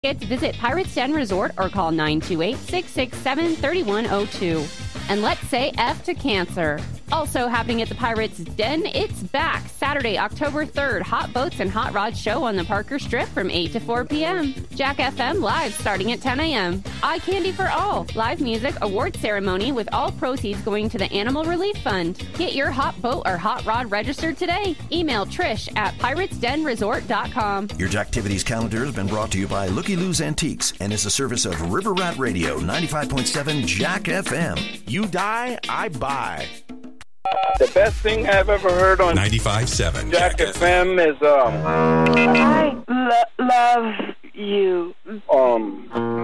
Visit Pirates Den Resort or call 928-667-3102. And let's say F to cancer. Also happening at the Pirates Den, it's back Saturday, October 3rd. Hot Boats and Hot Rods show on the Parker Strip from 8 to 4 p.m. Jack FM live starting at 10 a.m. Eye Candy for All. Live music, award ceremony with all proceeds going to the Animal Relief Fund. Get your hot boat or hot rod registered today. Email Trish at piratesdenresort.com. Your Jacktivities calendar has been brought to you by Looky Lou's Antiques and is a service of River Rat Radio 95.7 Jack FM. You die, I buy. The best thing I've ever heard on 95.7 Jack FM is I love you.